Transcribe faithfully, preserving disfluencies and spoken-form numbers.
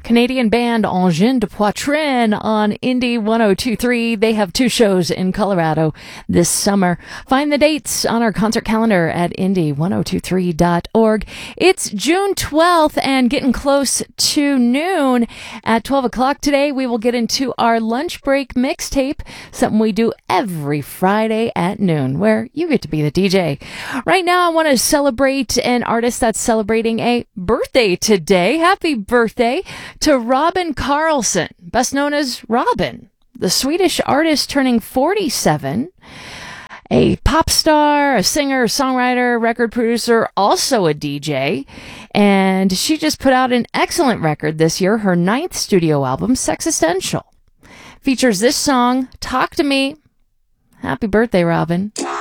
Canadian band Engin de Poitrine on Indie one oh two point three. They have two shows in Colorado this summer. Find the dates on our concert calendar at indie one oh two three dot org. It's June twelfth and getting close to noon. At twelve o'clock today, we will get into our lunch break mixtape, something we do every Friday at noon, where you get to be the D J. Right now, I want to celebrate an artist that's celebrating a birthday today. Happy birthday to Robin Carlson, best known as Robin, the Swedish artist turning forty-seven, a pop star, a singer, songwriter, record producer, also a D J. And she just put out an excellent record this year, her ninth studio album, Sexistential. Features this song, Talk to Me. Happy birthday, Robin.